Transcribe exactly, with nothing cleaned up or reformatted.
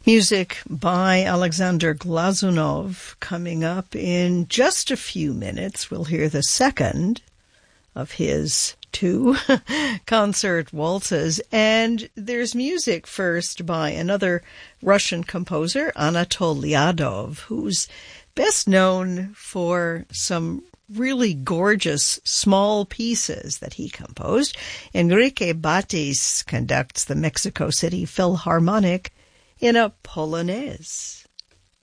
Music by Alexander Glazunov. Coming up in just a few minutes, we'll hear the second of his two concert waltzes. And there's music first by another Russian composer, Anatol Lyadov, who's best known for some really gorgeous small pieces that he composed. Enrique Batis conducts the Mexico City Philharmonic in a Polonaise.